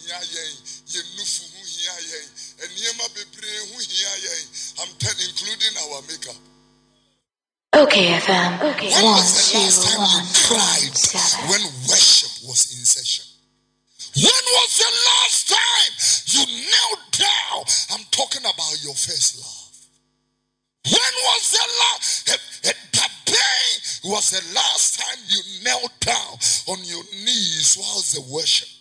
I'm telling, including our makeup. Okay, FM. Okay. When was the last time you cried when worship was in session? When was the last time you knelt down? I'm talking about your first love. When was the last time you knelt down on your knees whilst the worship?